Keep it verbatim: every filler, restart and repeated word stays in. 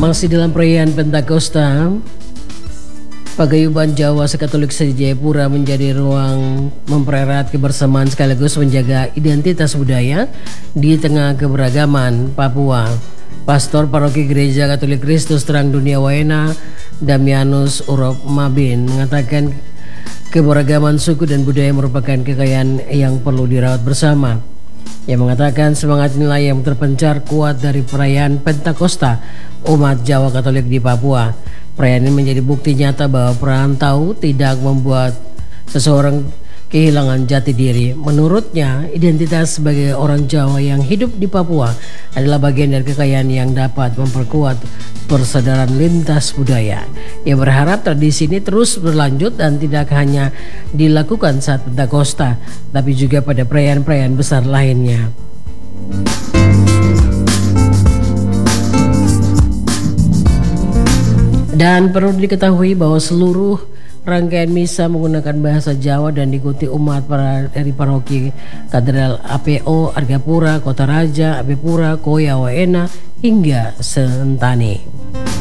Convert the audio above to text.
Masih dalam perayaan Pentakosta, Paguyuban Jawa Sekatolik Jayapura menjadi ruang mempererat kebersamaan sekaligus menjaga identitas budaya di tengah keberagaman Papua. Pastor Paroki Gereja Katolik Kristus Terang Dunia Waena, Damianus Urop Mabin, mengatakan keberagaman suku dan budaya merupakan kekayaan yang perlu dirawat bersama. Ia mengatakan semangat nilai yang terpencar kuat dari perayaan Pentakosta umat Jawa Katolik di Papua. Perayaan ini menjadi bukti nyata bahwa perantau tidak membuat seseorang kehilangan jati diri. Menurutnya, identitas sebagai orang Jawa yang hidup di Papua adalah bagian dari kekayaan yang dapat memperkuat persaudaraan lintas budaya. Ia berharap tradisi ini terus berlanjut dan tidak hanya dilakukan saat Pentakosta, tapi juga pada perayaan-perayaan besar lainnya. Dan perlu diketahui bahwa seluruh rangkaian misa menggunakan bahasa Jawa dan diikuti umat para dari paroki Katedral A P O, Argapura, Kota Raja, Abipura, Koya Waena hingga Sentani.